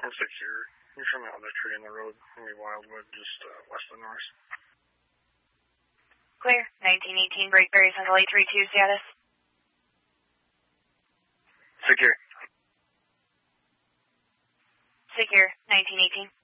I'm secure. You're from out the tree in the road, maybe Wildwood, just west of North. Clear. 1918 Brakeberry Central 832 status. Secure. Secure. 1918.